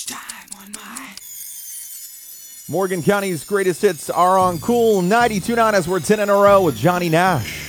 Morgan County's greatest hits are on Cool 92.9 as we're 10 in a row with Johnny Nash.